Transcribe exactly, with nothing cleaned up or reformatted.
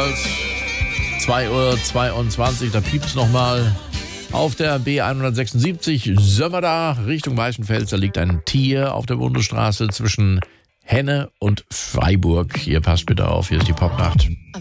Girls. zwei Uhr zweiundzwanzig, da piept's nochmal. Auf der B hundertsechsundsiebzig sind wir da, Richtung Weißenfels. Da liegt ein Tier auf der Bundesstraße zwischen Henne und Freiburg. Hier passt bitte auf, hier ist die Popnacht.